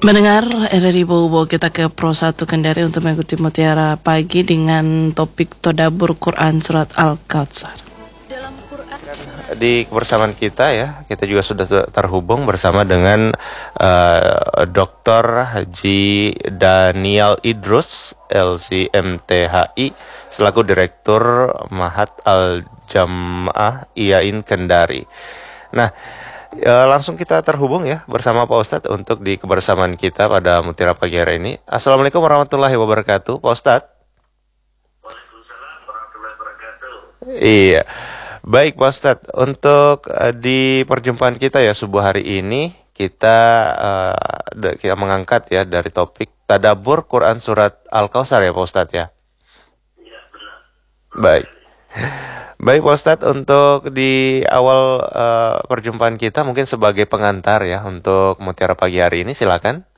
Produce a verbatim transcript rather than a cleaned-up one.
Mendengar R R I Bobo, kita ke Pro satu Kendari untuk mengikuti Mutiara Pagi dengan topik Tadabbur Quran Surat Al-Kautsar. Di kebersamaan kita ya, kita juga sudah terhubung bersama dengan uh, doktor Haji Daniel Idrus, L C M T H I, selaku Direktur Mahat Al-Jamaah Iain Kendari. Nah, Ya, langsung kita terhubung ya bersama Pak Ustadz untuk di kebersamaan kita pada Mutiara Pagi hari ini. Assalamualaikum warahmatullahi wabarakatuh, Pak Ustadz. Waalaikumsalam warahmatullahi wabarakatuh. Iya, baik Pak Ustadz. Untuk uh, di perjumpaan kita ya subuh hari ini kita uh, kita mengangkat ya dari topik Tadabbur Quran Surat Al-Kautsar ya Pak Ustadz ya. Iya benar. Baik. Baik Pak Ustadz, untuk di awal uh, perjumpaan kita mungkin sebagai pengantar ya untuk Mutiara Pagi hari ini, silakan.